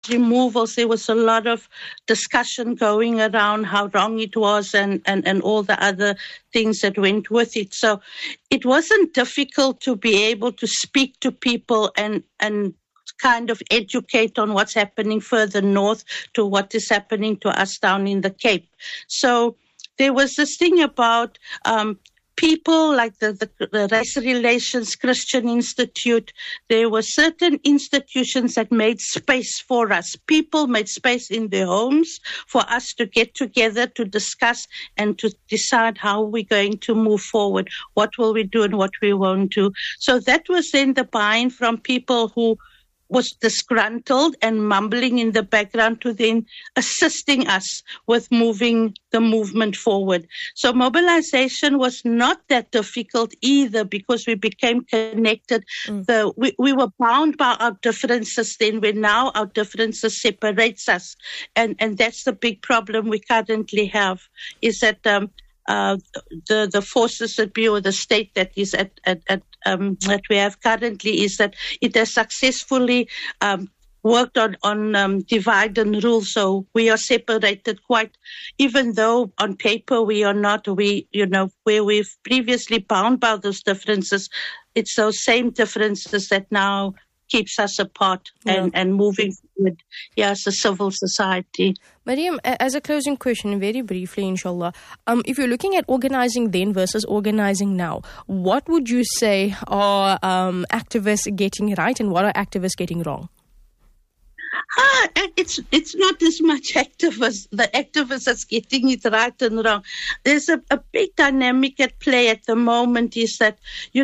removals. There was a lot of discussion going around how wrong it was and all the other things that went with it. So it wasn't difficult to be able to speak to people and kind of educate on what's happening further north to what is happening to us down in the Cape. So there was this thing about people like the Race Relations Christian Institute. There were certain institutions that made space for us. People made space in their homes for us to get together to discuss and to decide how we're going to move forward, what will we do and what we won't do. So that was then the buy-in from people who was disgruntled and mumbling in the background to then assisting us with moving the movement forward. So mobilization was not that difficult either because we became connected. We were bound by our differences then, where now our differences separates us. And that's the big problem we currently have, is that the forces that be, or the state that is that we have currently, is that it has successfully worked on divide and rule. So we are separated quite, even though on paper we are not, where we've previously bound by those differences, it's those same differences that now keeps us apart and moving forward, as a civil society. Mariam, as a closing question, very briefly, inshallah, if you're looking at organizing then versus organizing now, what would you say are activists getting right and what are activists getting wrong? It's not as much the activists that's getting it right and wrong. There's a big dynamic at play at the moment, is that,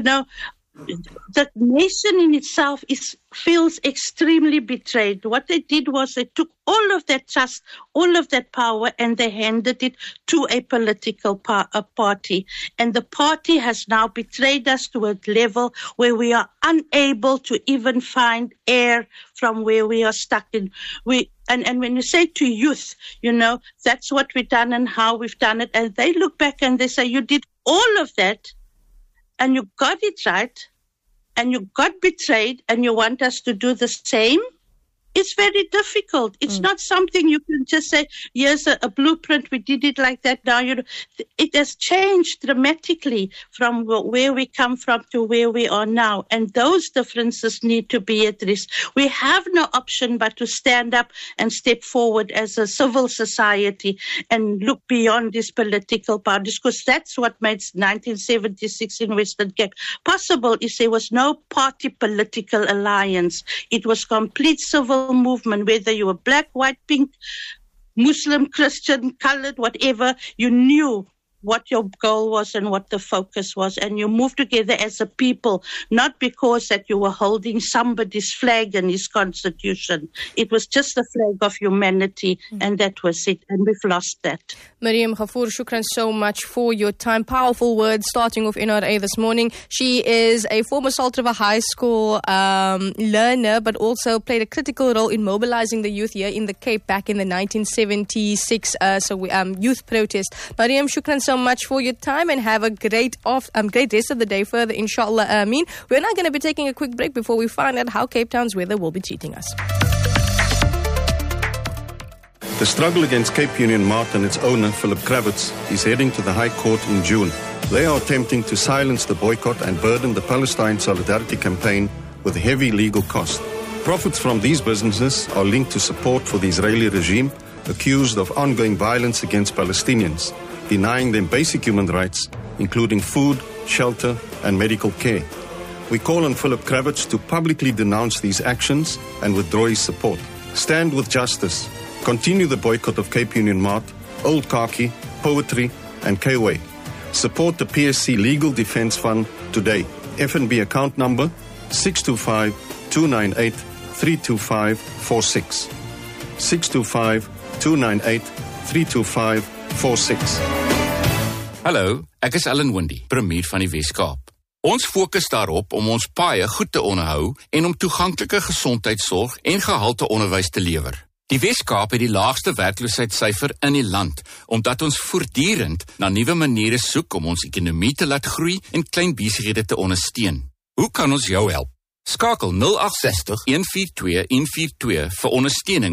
the nation in itself feels extremely betrayed. What they did was they took all of that trust, all of that power, and they handed it to a political party. And the party has now betrayed us to a level where we are unable to even find air from where we are stuck in. And when you say to youth, that's what we've done and how we've done it, and they look back and they say, you did all of that, and you got it right, and you got betrayed, and you want us to do the same? It's very difficult. It's not something you can just say, here's a blueprint, we did it like that. Now, it has changed dramatically from where we come from to where we are now. And those differences need to be addressed. We have no option but to stand up and step forward as a civil society and look beyond these political parties, because that's what made 1976 in Western Cape possible, is there was no party political alliance. It was complete civil movement, whether you were black, white, pink, Muslim, Christian, colored, whatever, you knew what your goal was and what the focus was, and you moved together as a people, not because that you were holding somebody's flag and his constitution. It was just the flag of humanity, and that was it, and we've lost that. Mariam Ghafoor, shukran so much for your time. Powerful words starting off NRA this morning. She is a former Salt River High School learner, but also played a critical role in mobilizing the youth here in the Cape back in the 1976 youth protest. Mariam, shukran so much for your time, and have a great rest of the day further, inshallah. Ameen. We're now going to be taking a quick break before we find out how Cape Town's weather will be treating us. The struggle against Cape Union Mart and its owner, Philip Kravitz, is heading to the High Court in June. They are attempting to silence the boycott and burden the Palestine Solidarity Campaign with heavy legal costs. Profits from these businesses are linked to support for the Israeli regime, accused of ongoing violence against Palestinians, denying them basic human rights, including food, shelter, and medical care. We call on Philip Kravitz to publicly denounce these actions and withdraw his support. Stand with justice. Continue the boycott of Cape Union Mart, Old Khaki, Poetry, and K-Way. Support the PSC Legal Defence Fund today. FNB account number 625-298-32546. 625-298-32546. Hallo, ek is Ellen Windy, premier van die Wes-Kaap. Ons fokus daarop om ons paaie goed te onderhou en om toeganklike gesondheidsorg en gehalte onderwys te lewer. Die Wes-Kaap het die laagste werkloosheidssyfer in die land, omdat ons voortdurend na nuwe maniere soek om ons ekonomie te laat groei en klein besighede te ondersteun. Hoe kan ons jou help? Skakel 0860 142 142 vir ondersteuning